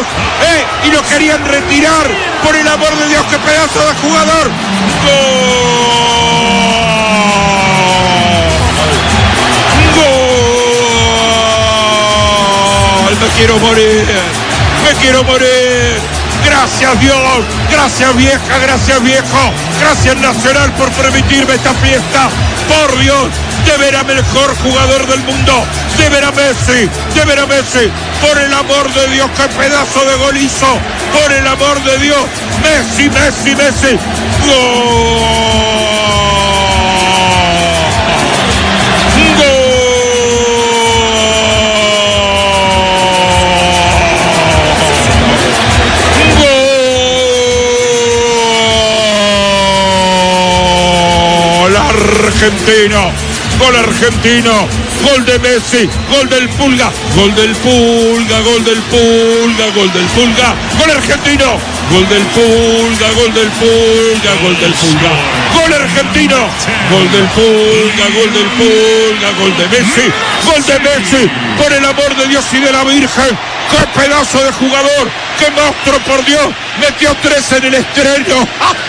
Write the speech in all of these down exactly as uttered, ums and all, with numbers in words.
eh, y lo querían retirar. Por el amor de Dios, qué pedazo de jugador. ¡Gol! ¡Gol! Me quiero morir, me quiero morir. Gracias Dios, gracias vieja, gracias viejo, gracias Nacional por permitirme esta fiesta. Por Dios, de ver a mejor jugador del mundo, de ver a Messi, de ver a Messi. Por el amor de Dios, qué pedazo de gol hizo. Por el amor de Dios, Messi, Messi, Messi. ¡Gol! Argentino, gol argentino, gol de Messi, gol del Pulga, gol del Pulga, gol del Pulga, gol del Pulga, gol argentino, gol del Pulga, gol del Pulga, gol del Pulga, gol argentino, gol del Pulga, gol del Pulga, gol de Messi, gol de Messi, por el amor de Dios y de la Virgen. ¡Qué pedazo de jugador! ¡Qué monstruo, por Dios! Metió tres en el estreno.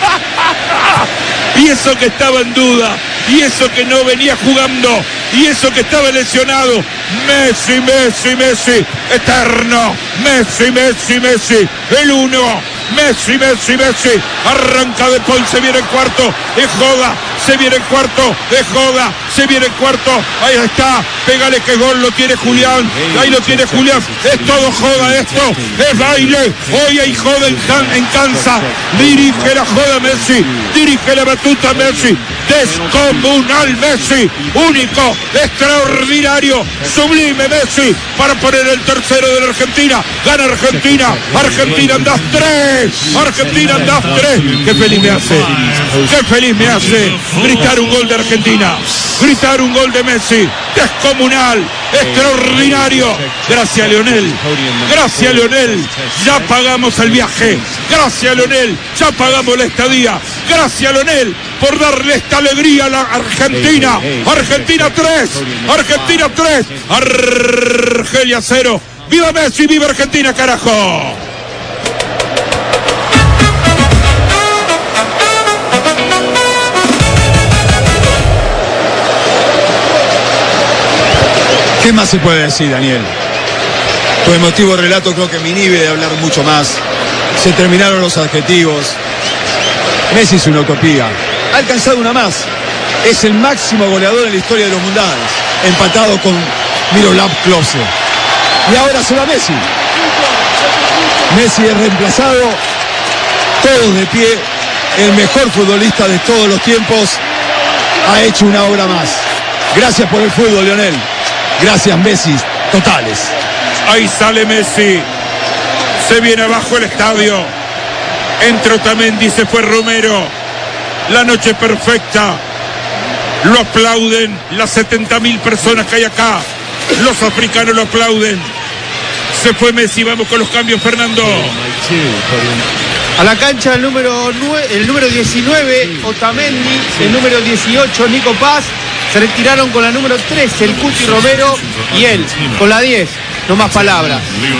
Y eso que estaba en duda, y eso que no venía jugando, y eso que estaba lesionado. Messi, Messi, Messi, eterno. Messi, Messi, Messi, el uno. Messi, Messi, Messi, arranca de Paul, se viene el cuarto, es joda, se viene el cuarto, es joda, se viene el cuarto, ahí está, pégale que gol, lo tiene Julián, ahí lo tiene Julián, es todo joda esto, es baile, hoy hay joda en, en Kansas, dirige la joda Messi, dirige la batuta Messi, descomunal Messi, único, extraordinario, sublime Messi, para poner el tercero de la Argentina, gana Argentina, Argentina andás tres, Argentina andás tres, qué feliz me hace, qué feliz me hace gritar un gol de Argentina, gritar un gol de Messi, descomunal, extraordinario, gracias Leonel, gracias Leonel, ya pagamos el viaje, gracias Leonel, ya pagamos la estadía, gracias Leonel, por darle esta alegría a la Argentina, Argentina tres, Argentina tres, Argelia cero, viva Messi, viva Argentina, carajo. ¿Qué más se puede decir, Daniel? Tu emotivo relato creo que me inhibe de hablar mucho más. Se terminaron los adjetivos. Messi es una utopía. Ha alcanzado una más. Es el máximo goleador en la historia de los mundiales, empatado con Miroslav Klose. Y ahora se va Messi. Messi es reemplazado. Todos de pie. El mejor futbolista de todos los tiempos ha hecho una obra más. Gracias por el fútbol, Lionel. Gracias, Messi, totales. Ahí sale Messi. Se viene abajo el estadio. Entró Otamendi, se fue Romero. La noche perfecta. Lo aplauden las setenta mil personas que hay acá. Los africanos lo aplauden. Se fue Messi, vamos con los cambios, Fernando. A la cancha el número nueve, el número diecinueve, Otamendi, el número dieciocho, Nico Paz. Se retiraron con la número trece, el Cuti Romero, y él, con la diez. No más palabras.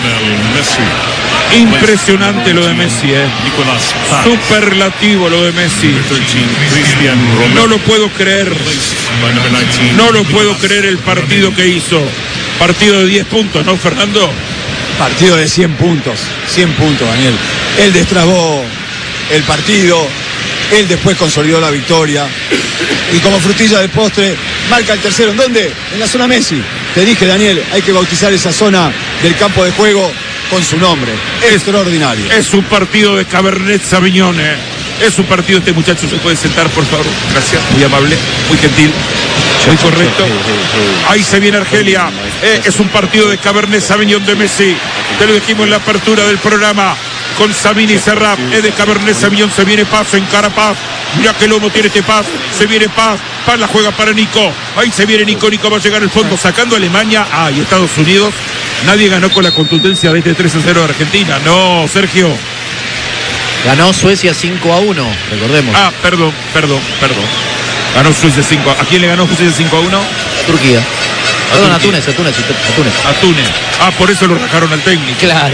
Impresionante lo de Messi, eh. Superlativo lo de Messi. No lo puedo creer. No lo puedo creer el partido que hizo. Partido de diez puntos, ¿no, Fernando? Partido de cien puntos. cien puntos, Daniel. Él destrabó el partido. Él después consolidó la victoria. Y como frutilla del postre, marca el tercero. ¿En dónde? En la zona Messi. Te dije, Daniel, hay que bautizar esa zona del campo de juego con su nombre. Es, extraordinario. Es un partido de Cabernet Sauvignon, eh. Es un partido, este muchacho se puede sentar, por favor. Gracias, muy amable, muy gentil, muy correcto. Ahí se viene Argelia. Eh, es un partido de Cabernet Sauvignon de Messi. Te lo dijimos en la apertura del programa. Con Sabini y Serrap, es de Cabernet Sauvignon, se viene Paz, encara Paz. Mira qué lomo tiene este Paz, se viene Paz. Paz la juega para Nico. Ahí se viene Nico, Nico va a llegar al fondo, sacando a Alemania. Ah, y Estados Unidos. Nadie ganó con la contundencia de este tres a cero de Argentina. No, Sergio. Ganó Suecia cinco a uno, recordemos. Ah, perdón, perdón, perdón. Ganó Suecia cinco a uno. ¿A quién le ganó Suecia cinco a uno? Turquía. A Perdón, Turquía. a Túnez, a Túnez, a Túnez. A Túnez. Ah, por eso lo rajaron al técnico. Claro.